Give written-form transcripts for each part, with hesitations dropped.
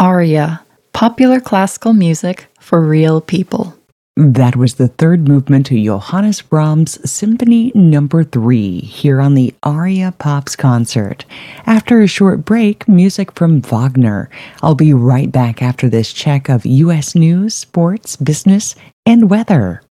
Aria, popular classical music for real people. That was the third movement to Johannes Brahms' Symphony No. 3 here on the Aria Pops concert. After a short break, music from Wagner. I'll be right back after this check of U.S. news, sports, business, and weather.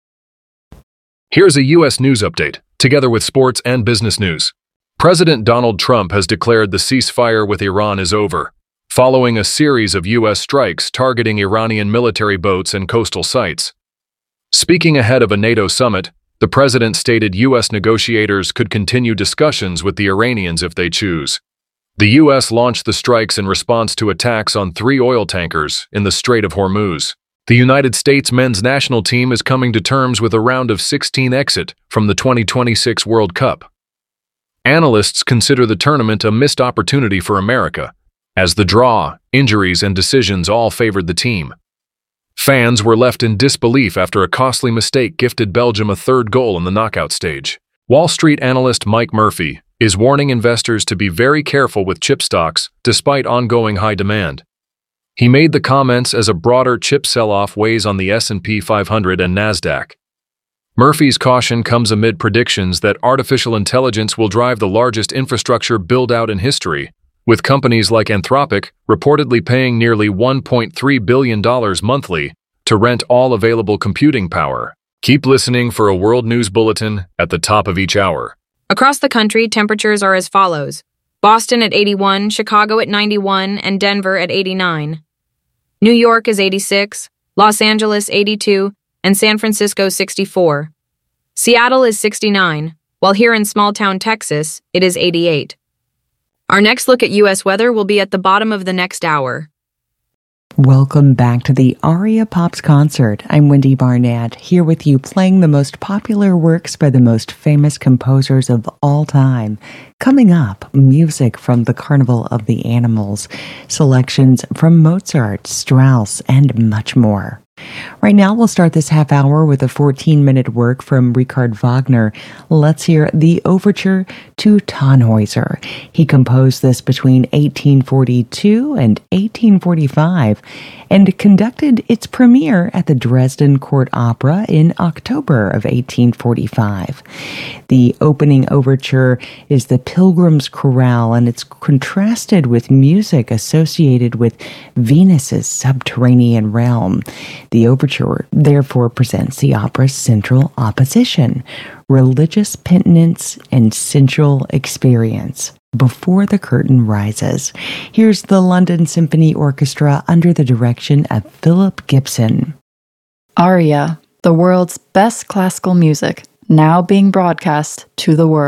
Here's a U.S. news update, together with sports and business news. President Donald Trump has declared the ceasefire with Iran is over, following a series of U.S. strikes targeting Iranian military boats and coastal sites. Speaking ahead of a NATO summit, the president stated U.S. negotiators could continue discussions with the Iranians if they choose. The U.S. launched the strikes in response to attacks on 3 oil tankers in the Strait of Hormuz. The United States men's national team is coming to terms with a round of 16 exit from the 2026 World Cup. Analysts consider the tournament a missed opportunity for America, as the draw, injuries, and decisions all favored the team. Fans were left in disbelief after a costly mistake gifted Belgium a third goal in the knockout stage. Wall Street analyst Mike Murphy is warning investors to be very careful with chip stocks despite ongoing high demand. He made the comments as a broader chip sell-off weighs on the S&P 500 and NASDAQ. Murphy's caution comes amid predictions that artificial intelligence will drive the largest infrastructure build-out in history, with companies like Anthropic reportedly paying nearly $1.3 billion monthly to rent all available computing power. Keep listening for a World News Bulletin at the top of each hour. Across the country, temperatures are as follows: Boston at 81, Chicago at 91, and Denver at 89. New York is 86, Los Angeles 82, and San Francisco 64. Seattle is 69, while here in small-town Texas, it is 88. Our next look at U.S. weather will be at the bottom of the next hour. Welcome back to the Aria Pops concert. I'm Wendy Barnett, here with you playing the most popular works by the most famous composers of all time. Coming up, music from the Carnival of the Animals, selections from Mozart, Strauss, and much more. Right now, we'll start this half hour with a 14-minute work from Richard Wagner. Let's hear the Overture to Tannhäuser. He composed this between 1842 and 1845 and conducted its premiere at the Dresden Court Opera in October of 1845. The opening overture is the Pilgrim's Chorale, and it's contrasted with music associated with Venus's subterranean realm. The overture therefore presents the opera's central opposition, religious penitence and sensual experience, before the curtain rises. Here's the London Symphony Orchestra under the direction of Philip Gibson. Aria, the world's best classical music, now being broadcast to the world.